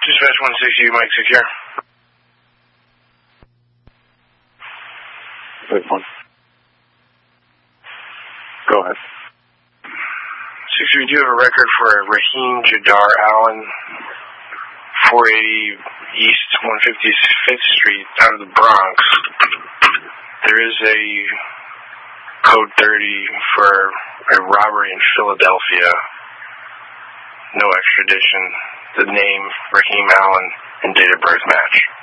Dispatch 160, Mike 6 here. Good one. Go ahead. 6, we do have a record for Raheem Jadar Allen, 480 East 155th Street, out of the Bronx. There is a code 30 for a robbery in Philadelphia. No extradition. The name, Raheem Allen, and date of birth match.